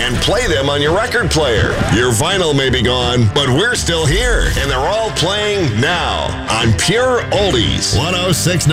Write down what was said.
and play them on your record player. Your vinyl may be gone, but we're still here, and they're all playing now on Pure Oldies. 106.